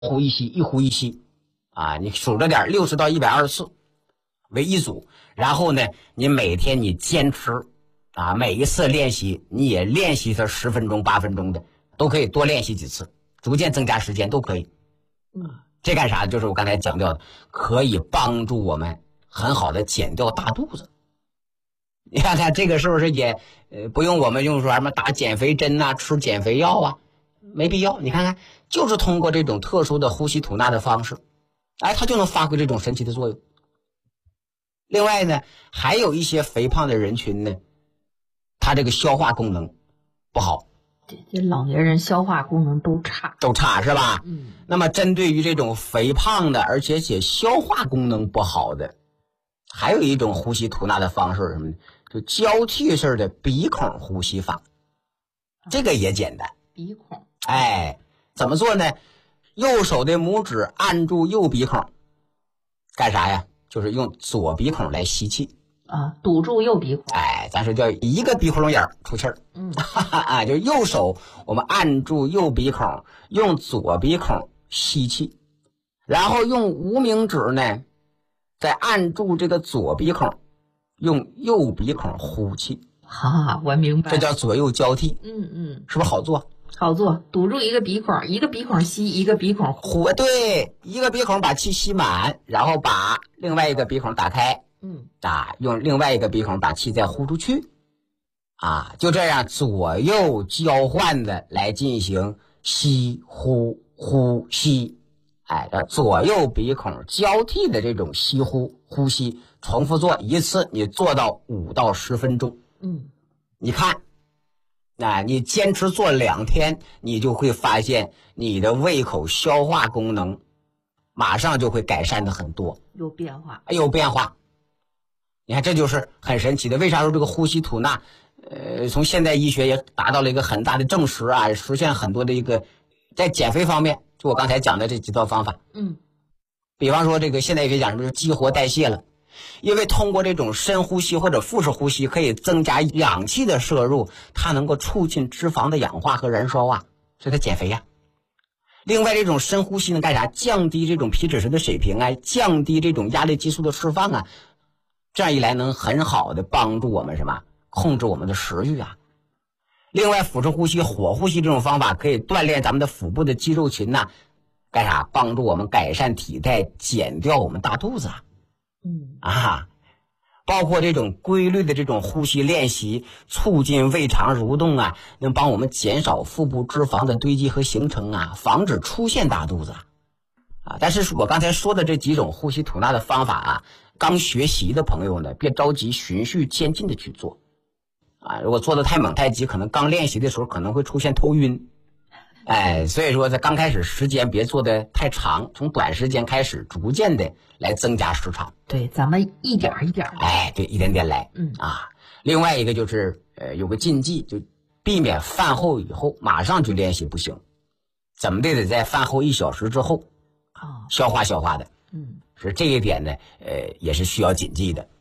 呼一吸，一呼一吸啊，你数着点，60到120次为一组，然后呢，你每天你坚持啊，每一次练习你也练习它10分钟、8分钟的，都可以多练习几次，逐渐增加时间都可以。这干啥？就是我刚才讲到的，可以帮助我们很好的减掉大肚子。你看看这个是不是也不用我们用说什么打减肥针啊，吃减肥药啊，没必要。你看看，就是通过这种特殊的呼吸吐纳的方式，哎，它就能发挥这种神奇的作用。另外呢，还有一些肥胖的人群呢，他这个消化功能不好。 这老年人消化功能都差是吧？那么针对于这种肥胖的，而且消化功能不好的，还有一种呼吸吐纳的方式是什么呢？就交替式的鼻孔呼吸法，这个也简单。 鼻孔， 哎，怎么做呢？右手的拇指按住右鼻孔，干啥呀？就是用左鼻孔来吸气。 堵住右鼻孔， 哎，咱说叫一个鼻孔眼出气儿，啊，就右手我们按住右鼻孔，用左鼻孔吸气，然后用无名指呢，再按住这个左鼻孔，用右鼻孔呼气。 我明白， 这叫左右交替。是不是好做？ 好做，堵住一个鼻孔，一个鼻孔吸，一个鼻孔呼。 对，一个鼻孔把气吸满，然后把另外一个鼻孔打开。用另外一个鼻孔把气再呼出去，就这样左右交换的来进行吸呼呼吸，左右鼻孔交替的这种吸呼吸，重复做一次，你做到5到10分钟。你看，你坚持做2天，你就会发现你的胃口消化功能马上就会改善的很多， 有变化。 你看，这就是很神奇的。为啥说这个呼吸吐纳，从现代医学也达到了一个很大的证实啊，实现很多的一个在减肥方面，就我刚才讲的这几套方法。比方说这个现代医学讲什么是激活代谢了，因为通过这种深呼吸或者腹式呼吸，可以增加氧气的摄入，它能够促进脂肪的氧化和燃烧啊，所以它减肥呀。另外，这种深呼吸能干啥？降低这种皮质醇的水平啊，降低这种压力激素的释放啊。这样一来能很好的帮助我们什么？控制我们的食欲啊。另外，腹式呼吸、火呼吸这种方法可以锻炼咱们的腹部的肌肉群呐，干啥？帮助我们改善体态，减掉我们大肚子啊。包括这种规律的这种呼吸练习，促进胃肠蠕动啊，能帮我们减少腹部脂肪的堆积和形成啊，防止出现大肚子但是我刚才说的这几种呼吸吐纳的方法刚学习的朋友呢，别着急，循序渐进的去做如果做的太猛太急，可能刚练习的时候可能会出现头晕。所以说在刚开始时间别做的太长，从短时间开始，逐渐的来增加时长。 对，咱们一点一点。 对，一点点来。另外一个就是有个禁忌，就避免饭后以后马上就练习不行，怎么得在饭后1小时之后消化的。是这一点呢，也是需要谨记的。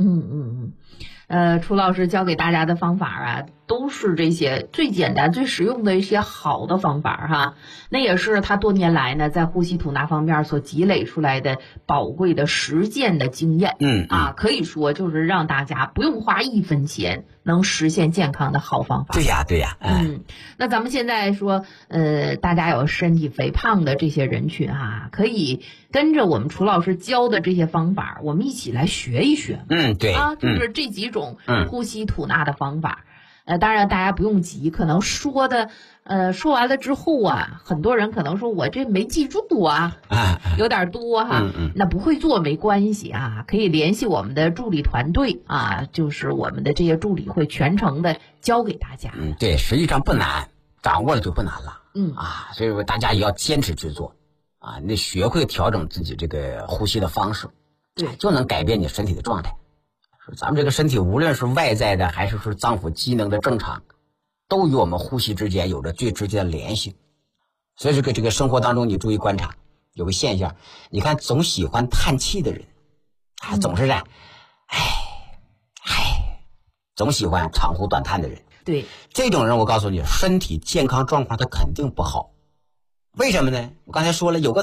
楚老师教给大家的方法都是这些最简单、最实用的一些好的方法那也是他多年来呢在呼吸吐纳方面所积累出来的宝贵的实践的经验。可以说就是让大家不用花1分钱能实现健康的好方法。 对呀。 那咱们现在说，大家有身体肥胖的这些人群可以跟着我们楚老师教的这些方法，我们一起来学一学。 对就是这几种呼吸吐纳的方法。当然大家不用急，可能说完了之后很多人可能说我这没记住有点多那不会做没关系可以联系我们的助理团队就是我们的这些助理会全程的教给大家。 对，实际上不难，掌握了就不难了。所以说大家也要坚持去做你得学会调整自己这个呼吸的方式， 对， 就能改变你身体的状态。咱们这个身体无论是外在的还是说脏腑机能的正常，都与我们呼吸之间有着最直接的联系。所以这个生活当中你注意观察，有个现象，你看总喜欢叹气的人总是总喜欢长呼短叹的人， 对， 这种人我告诉你，身体健康状况他肯定不好为什么呢？我刚才说了，有个